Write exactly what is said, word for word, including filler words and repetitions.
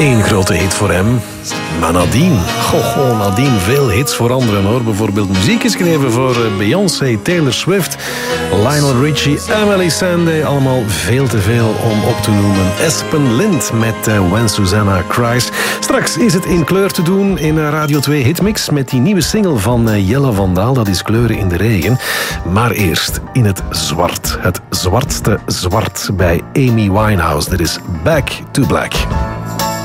Eén grote hit voor hem. Maar nadien, goh, goh, nadien veel hits voor anderen hoor. Bijvoorbeeld muziek geschreven voor Beyoncé, Taylor Swift, Lionel Richie, Emily Sandé. Allemaal veel te veel om op te noemen. Espen Lind met uh, When Susanna Cries. Straks is het in kleur te doen in Radio twee Hitmix met die nieuwe single van uh, Jelle van Daal. Dat is Kleuren in de Regen. Maar eerst in het zwart. Het zwartste zwart bij Amy Winehouse. Dit is Back to Black.